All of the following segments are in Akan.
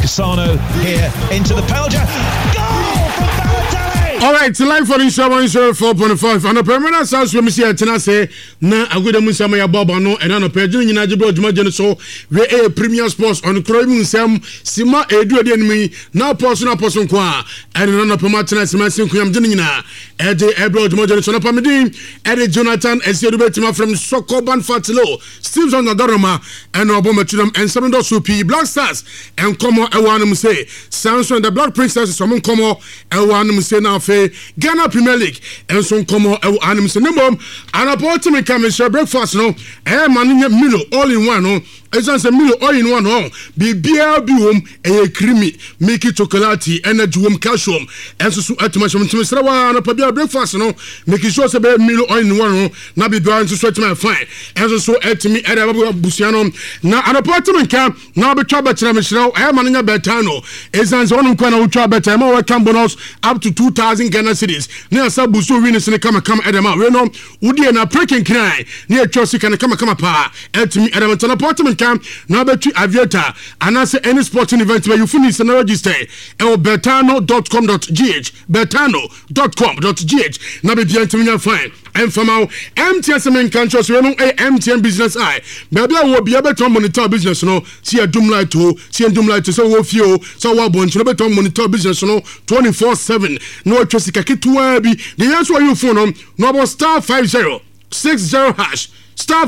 Asano here into the penalty. Goal from Balotelli! All right, live for Inshaman 4.5. And a permanent source from Mr. Tenase, na Aguda Musamaya Babano, and an operating in Ajibro Jumajan. So we a Premier Sports on Croydon Sam, Sima Edu enemy, now person qua, and an operating Massing Kuyam Janina, Eddie Ebro Jumajan, Son of Pamedin, Eddie Jonathan, and Sedubetima from Sokoban Fatilo, Steve's on the Doroma, and Obama and Samuel Supi, Black Stars, and Como Ewanum say, Samson, the Black Princess, Samon Como, Ewanum say now. Ghana Premier League and some come animals in the mom and about to make a breakfast no manning Milo all in one no it's a Milo all in one no be beer home a creamy make it chocolate and a jewel calcium and so at my and a breakfast no make it sure to be Milo all in one no now be bound to sweat my fine and so at me at a Busiano now an apartment camp now be trouble to I am manning a betano is an one corner of trouble time or bonus up to 2,000 Ghana cities. Near Sabusu winners in the come Edema. We know Woody and a breaking cry near Chelsea can come pa. At me Edmonton apartment camp. Now bet you Aviata and answer any sporting event where you finish and register. Betano.com.gh betano.com.gh. Now be the fine. And from our MTN main country, so we know MTN business eye. Maybe I will be able to monitor business. No, see a doom light to so we feel so what bunch no better monitor business. No, 24/7. No trust Kitu be the answer you phone no about star 5060 hash. Star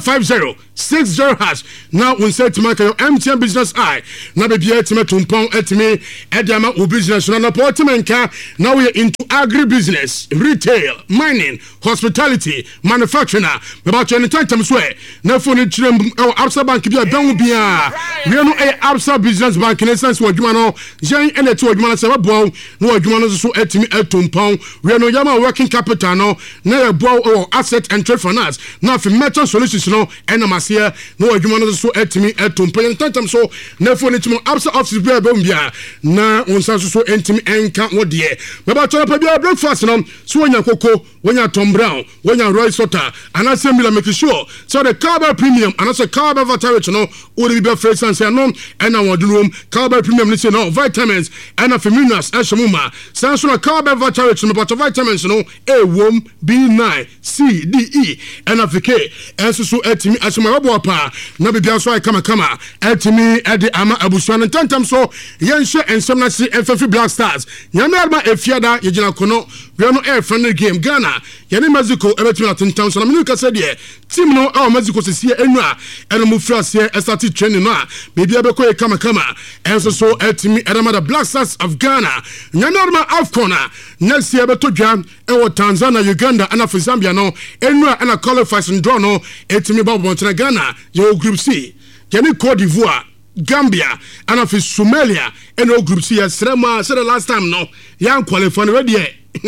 5060 hash. Now we say to make your MTN business eye. Now be here to make tumpong at me. Edama u business na apartment car. Now we are into agribusiness, retail, mining, hospitality, manufacturing. About any time swear. Now for the Absa Bank be a down be a. We are no Absa business bank in essence what you know. Jane and the two of you say bon. No you want so at me at tumpong. We are no yama working capital no. Now a bow or asset and trade finance. Now for metal solutions no and amasia no adwuma so etimi etumpen tantam so na fo ne timo absa office bia bombia na onsan so entimi enka wo de me ba toro pa bia breakfast no so wonya koko wonya Tom Brown wonya Roy Sota and assembly make sure so the Carber Premium and also Carber Vitality no wo be fragrance no and na wodroom Carber Premium ni say no vitamins and minerals ashmuma sanso na Carber Vitality no but vitamins no A wom B9 C D E and afike and so etimi asoma pa na bibia so ai kama etimi ede ama abusuan tantam so yenhye ensem na si FF Black Stars nyame arma efiada yegina kono we no air friendly game Ghana yene Mexico ebetimi atentam so na me ka say de team no our Mexico sesie enu a eno mu frase start training no a bibia be ko kama and so etimi edema the Black Stars of Ghana nyame arma afcona next year beto dwan e Tanzania Uganda and Zambia no enu a na qualifiers draw no etimi babo ntena Ghana yo group C kemi Cote d'Ivoire Gambia and of Somalia and no group C srema said the last time no yan qualify no dey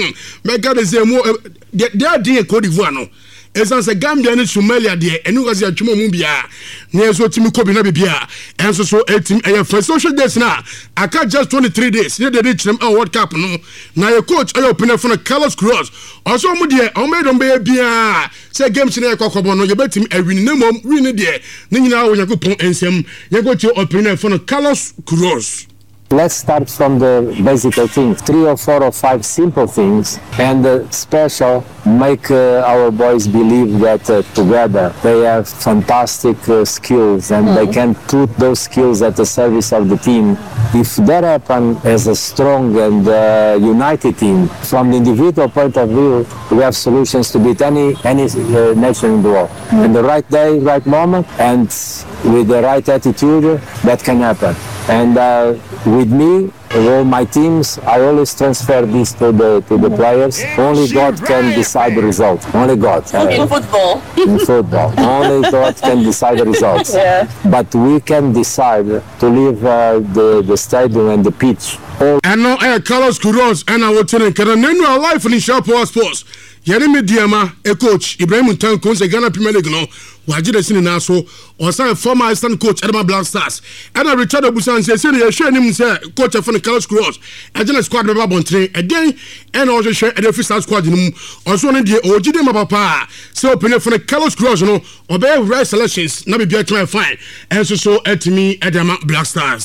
me God say mo they dey Cote d'Ivoire no essence Gambia and Somalia dey enu kasi atwuma mu bia na so timi ko bi na bibia and so etim for social days na aka just 23 days they dey reach them World Cup no na your coach ayo open for Carlos Cruz also mu dey o me don be bia say games na ekokobo no you betim win na mom win dey na nyina wo yakopon ensem you go to open for Carlos Cruz. Let's start from the basic things, 3 or 4 or 5 simple things, and special make our boys believe that together they have fantastic skills and they can put those skills at the service of the team. If that happens as a strong and united team, from the individual point of view, we have solutions to beat any nation in the world. In the right day, right moment, and with the right attitude, that can happen. And with me, all my teams, I always transfer this to the players. Only God can decide the result. Only God. In football. In football. Only God can decide the results. Yeah. But we can decide to leave the stadium and the pitch. And now, Carlos Cruz and I will tell you, our life in Sharp Sports. Yeremi Diama, a coach, Ibrahim Tanko, Ghana Premier League, no, Wajida Sininaso, or some former assistant coach, Edema Black Stars. And I Richard Busan says, you're sharing him, sir, coach from the Carlos Cruz, a general squad of Babontre, a day, and also share a defensive squad in also on the Ojidema Papa, so open for the Carlos Cruz, no, obey right selections, not be better to fine, and so at me, Edema Black Stars.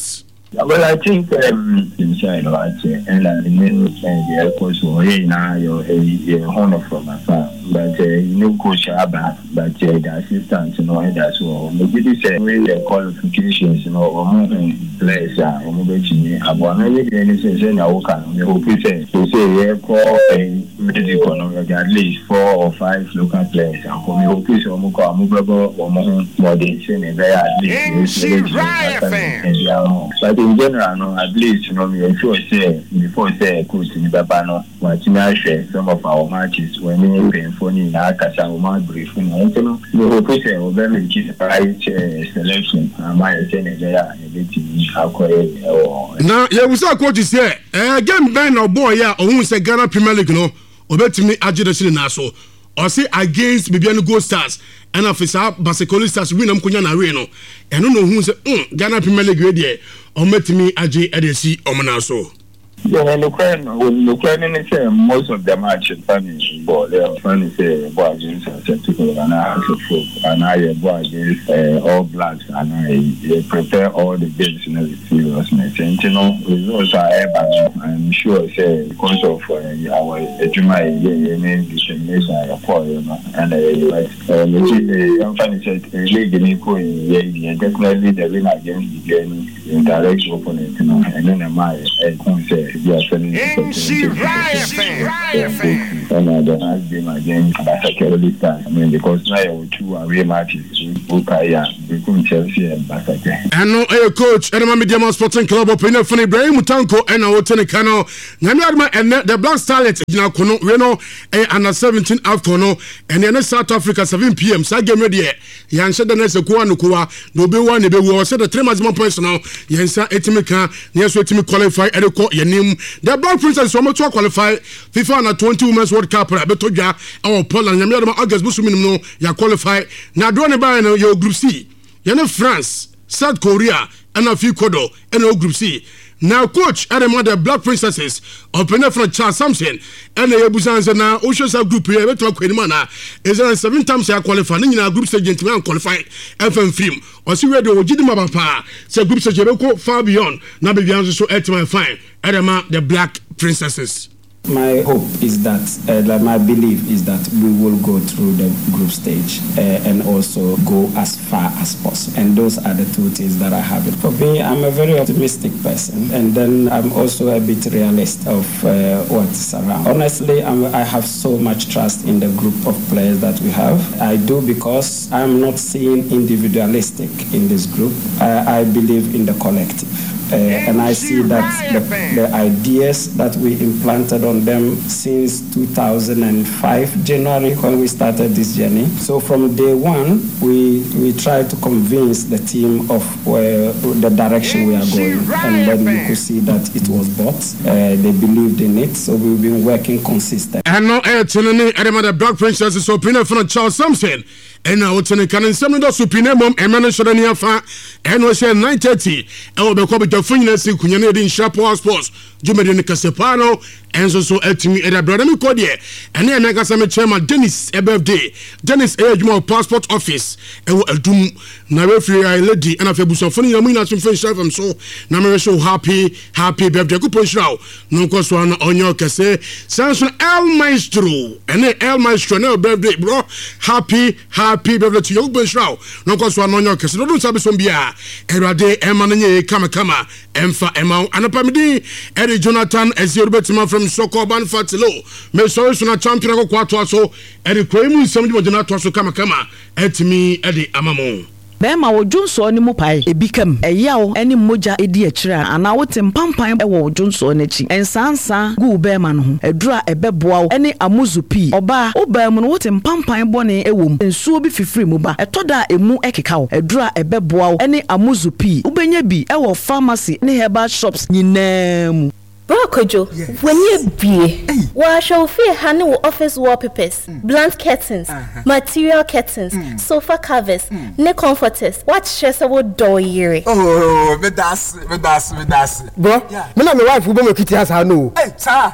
Well, I think inside of it, and I mean, the course will now you're honor from afar. But coach Abba, but the assistant, that's all. Maybe say the qualifications, or players are moving. I want to get anything I hope we say, call a medical, at least 4 or 5 local players. I hope we shall move or more than at least. But in general, at least, we sure say, before say, coach in Babano, some of our matches when we phone na kasa o ma brief no no no ko se o be me ki right selection my Nigeria ebeti akoye na ye wusa coach say game ben no boy ya ohun se Ghana Premier League no obetimi agide sini na so o say against Bibiani Gold Stars and officer Basekoli Stars win am kunya na we no eno no ohun se Ghana Premier League we de o metimi age edesi omna so. Yeah, look, most of the matches funny ball. They are funny say boy against Celtic and I boy against All Blacks and I prepare all the games in the seriousness. And results are I'm sure say because of our Juma determination and I'm funny said league definitely the win against the indirect opponent, and then I say. And the last game against Basekoli Stars. I mean, because now 2 away matches, between Chelsea and Basake. And no, coach, and my Diamond Sporting Club opinion for Ibrahim Mutanko and our Telecano. Nanyadma and the Black Starlets, Jinakono, Reno, and 17 Afcono, and then South Africa 7 p.m. So I get ready. Yan said the next Kuanukua, no be one, they will set the 3 maximum points now. Yansa Etimika, yes, we team qualify at the the Black Princess so much qualify FIFA under 20 Women's World Cup beto ja our Poland nyame adama August busumim no ya qualify na do ne ba no your group C yana France South Korea and a few Kodo and group C. Now coach adama the Black Princesses open from Charles Samson and the Abusanza na Ocean group here beto akwenima na is there 7 times ya qualify na group stage gentleman qualify FM film or see where the ojidima papa say group stage go far beyond na be bianzo so etma fine adama the Black Princesses. My hope is that, my belief is that we will go through the group stage and also go as far as possible. And those are the 2 things that I have. For me, I'm a very optimistic person, and then I'm also a bit realist of what's around. Honestly, I have so much trust in the group of players that we have. I do because I'm not seeing individualistic in this group. I believe in the collective. And I see that the ideas that we implanted on them since 2005 January when we started this journey. So from day one, we tried to convince the team of the direction we are going, and then we could see that it was bought. They believed in it, so we've been working consistently. And now, the Black Princesses opinion from Charles Samson. And now what's in the canon, some of the supine mom, and managed to near far, and was here 9:30. And will be called the Funas in Kunyana in Shapo Sports, Jumedin Casapano, and so at me at a brother Codier. And then I got some chairman Dennis a birthday. Dennis Edgemore Passport Office, and will do Narefri lady, and if you was a funny, I mean, I'm so now so happy birthday. Good push now. No cost one on your casse. Samson El Maestro, and then El Maestro, no birthday, bro. Happy birthday to you, Benshrow. No cost one on your casse. Don't have some beer. Erade, Emananye, Kama, Emfa, Emma, and a Pamidi, Eddie Jonathan, as your betman from Sokoban Fatilo. May sorry, so not champion of Quato, so Eddie Quamu, somebody was not to Kama, at me, Eddie Amamo. Bema wo Johnson ni mu pai ebikam eyawo eni moja edi akira ana wote mpampan e wo Johnson n'achi ensansa gu bema no ho edura ebeboa wo eni amuzupi oba obam no wote mpampan bone ewom ensuo bi fifiri mu ba etoda emu ekeka wo edura ebeboa wo eni amuzupi ubenya bi e wo pharmacy ne herbal shops nyinam. Bro Kojo, when you be, wa show fear honey office wallpapers, blunt curtains, material curtains, sofa covers, ne comforters. What stress about door year? Oh, me das. Bro, me na my wife who be me kiti has no. Hey, sir.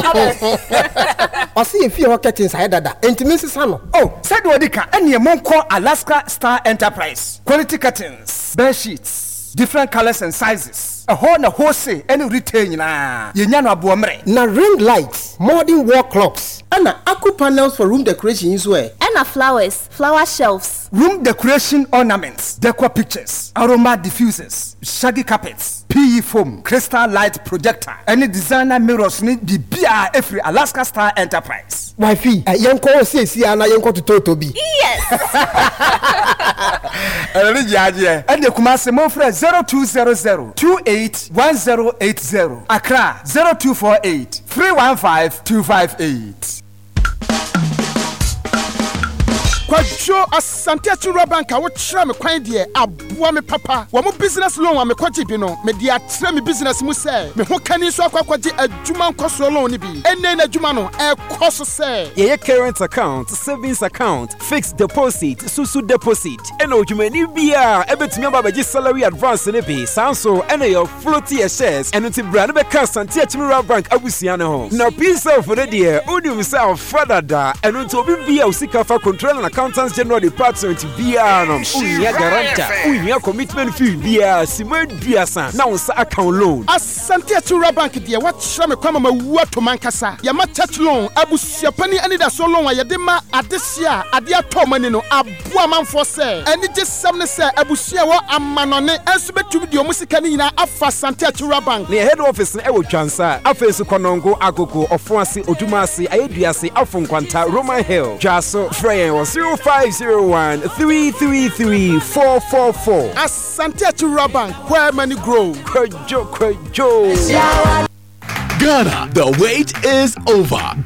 I see if you curtains hide that. Intimacy sano. Oh, said Wadika, and your mom call Alaska Star Enterprise. Quality curtains, bed sheets, different colors and sizes. A whole na wholesale any retail na. Yenya no abuomre. Na ring lights, modern wall clocks, and aqua panels for room decoration as well. And flowers, flower shelves, room decoration ornaments, decor pictures, aroma diffusers, shaggy carpets, PE foam, crystal light projector, any designer mirrors need the BR every Alaska Star Enterprise. Wifey, yanko say ana yanko to Toby. Yes. And the Kumasi Mofre 0200 281080. Accra 0248 315 258. Kwajo Asante Atura Bank a wotra me kwan de aboa me papa wo mo business loan wa me kwaje bi no me de atra me business mu say me ho kani so akwaje adwuma nkoso loan ni bi enne na adwuma no e koso say ye current account, savings account, fixed deposit, susu deposit eno odwumani bia e betumi ababaji salary advance ne bi sanso eno your floaty shares eno ti bra ne be ka Asante Atura Bank abusia ne ho na pisa for the dear odium say father da eno to obi bia usika fa control na Accountants General Department BR no unya guarantor unya commitment fee BR Simon Biasa na unsa account loan Asante Atura Bank de watchra me kwama mawu to mankasa ya match loan abusuapani ani da so loan ya de ma adesia ade atomani no aboa manfo se ani je samne se abusua wo amanone enso betumi de omusika ni nyina afa Asante Atura Bank ne head office e wo twansa afesu konongo akoko ofoase odumase ayeduase afonkwanta Roman Hill Jaso Freyen was 0501 333 444. Asante Atura Bank, where money grow. Kwajo. Ghana, the wait is over.